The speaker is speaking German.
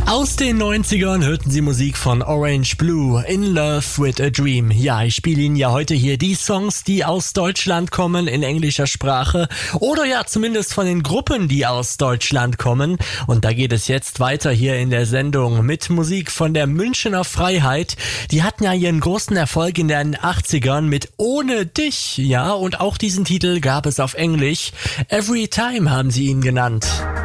Aus den 90ern hörten Sie Musik von Orange Blue, In Love with a Dream. Ja, ich spiele Ihnen ja heute hier die Songs, die aus Deutschland kommen, in englischer Sprache. Oder ja, zumindest von den Gruppen, die aus Deutschland kommen. Und da geht es jetzt weiter hier in der Sendung mit Musik von der Münchener Freiheit. Die hatten ja ihren großen Erfolg in den 80ern mit Ohne dich. Ja, und auch diesen Titel gab es auf Englisch. Every Time haben sie ihn genannt.